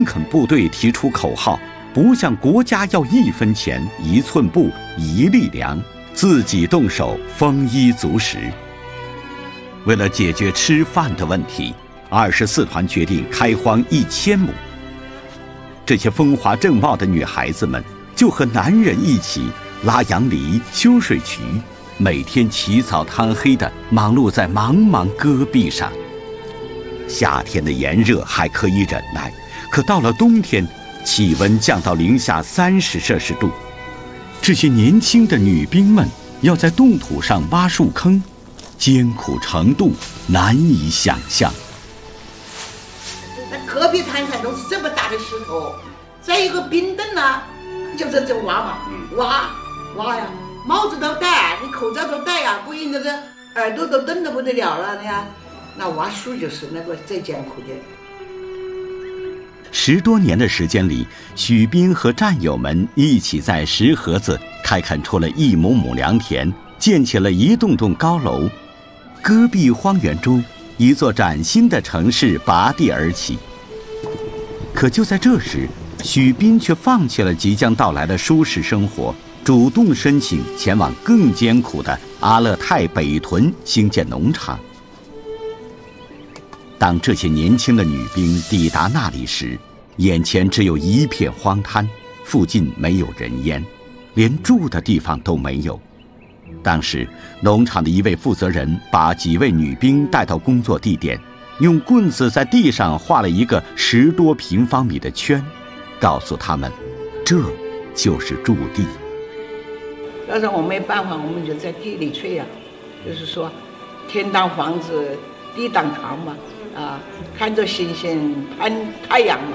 肯部队提出口号，不向国家要1分钱、1寸布、1粒粮，自己动手丰衣足食。为了解决吃饭的问题，24团决定开荒1000亩。这些风华正茂的女孩子们就和男人一起拉杨梨、修水渠，每天起早贪黑地忙碌在茫茫戈壁上。夏天的炎热还可以忍耐，可到了冬天，气温降到零下30摄氏度。这些年轻的女兵们要在冻土上挖树坑，艰苦程度难以想象。 那戈壁滩上都是这么大的石头，再一个冰墩啊，就是这挖嘛，挖呀，帽子都戴，你口罩都戴呀，不然那个耳朵都冻得不得了了呀。那挖树就是那个最艰苦的。 10多年的时间里，许斌和战友们一起在石河子开垦出了1亩亩良田，建起了一栋栋高楼。戈壁荒原中，一座崭新的城市拔地而起。可就在这时，许斌却放弃了即将到来的舒适生活，主动申请前往更艰苦的阿勒泰北屯兴建农场。当这些年轻的女兵抵达那里时，眼前只有一片荒滩，附近没有人烟，连住的地方都没有。当时，农场的一位负责人把几位女兵带到工作地点，用棍子在地上画了一个10多平方米的圈，告诉他们，这就是驻地。 要是我没办法，我们就在地里睡呀，就是说，天当房子，地当床嘛。看着星星盼太阳嘛。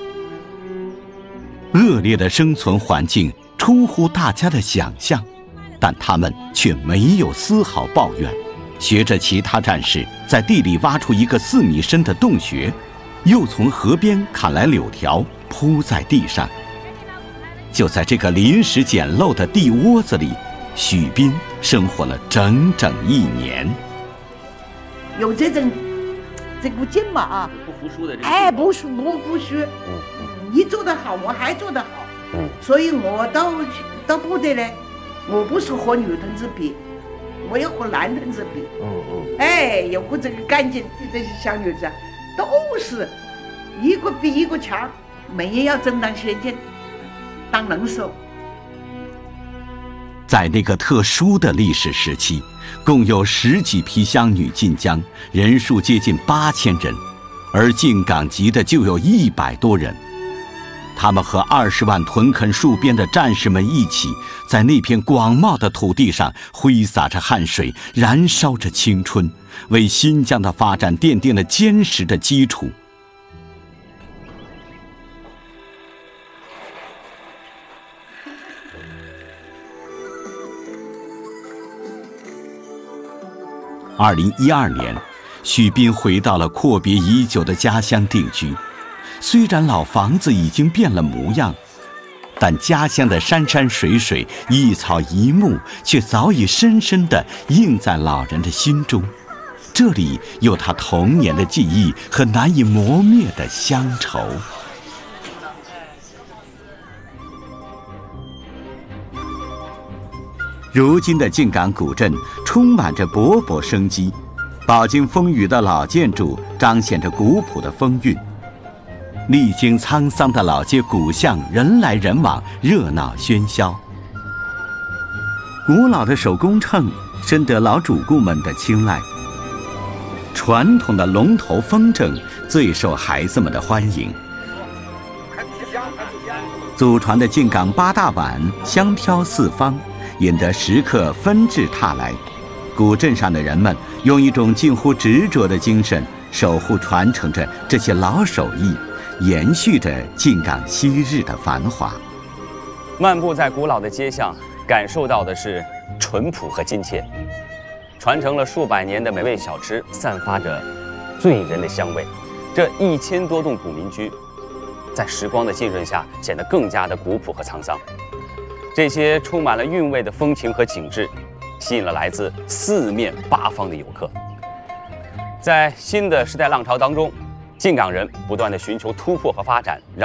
恶劣的生存环境出乎大家的想象，但他们却没有丝毫抱怨，学着其他战士在地里挖出一个4米深的洞穴，又从河边砍来柳条铺在地上。就在这个临时简陋的地窝子里，许斌生活了整整1年。 有这股劲嘛不服输的这个不服。你做得好，我还做得好。所以我到部队呢，我不是和女同志比，我要和男同志比。有过这个干劲，这些小女子都是一个比一个强，每人要争当先进，当能手。 在那个特殊的历史时期，共有10几批乡女进疆，人数接近8000人，而进港籍的就有100多人。他们和20万屯垦戍边的战士们一起，在那片广袤的土地上挥洒着汗水，燃烧着青春，为新疆的发展奠定了坚实的基础。2012年，许斌回到了阔别已久的家乡定居。虽然老房子已经变了模样，但家乡的山山水水、一草一木却早已深深地印在老人的心中。这里有他童年的记忆和难以磨灭的乡愁。如今的靖港古镇充满着勃勃生机，饱经风雨的老建筑彰显着古朴的风韵。历经沧桑的老街古巷，人来人往，热闹喧嚣。古老的手工秤深得老主顾们的青睐，传统的龙头风筝最受孩子们的欢迎。祖传的靖港8大碗香飘四方，引得食客纷至沓来。古镇上的人们用一种近乎执着的精神，守护传承着这些老手艺，延续着靖港昔日的繁华。 漫步在古老的街巷，感受到的是淳朴和亲切。传承了数百年的美味小吃，散发着醉人的香味。这1000多栋古民居，在时光的浸润下，显得更加的古朴和沧桑。这些充满了韵味的风情和景致，吸引了来自4面8方的游客。在新的时代浪潮当中， 晋港人不断地寻求突破和发展，让